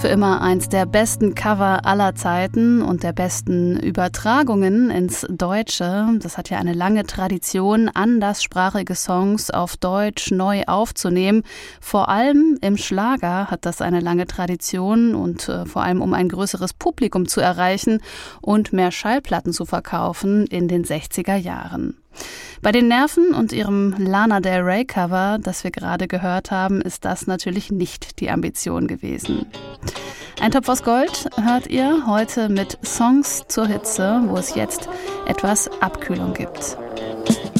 Für immer eins der besten Cover aller Zeiten und der besten Übertragungen ins Deutsche. Das hat ja eine lange Tradition, anderssprachige Songs auf Deutsch neu aufzunehmen. Vor allem im Schlager hat das eine lange Tradition und vor allem um ein größeres Publikum zu erreichen und mehr Schallplatten zu verkaufen in den 60er Jahren. Bei den Nerven und ihrem Lana Del Rey Cover, das wir gerade gehört haben, ist das natürlich nicht die Ambition gewesen. Ein Topf aus Gold hört ihr heute mit Songs zur Hitze, wo es jetzt etwas Abkühlung gibt.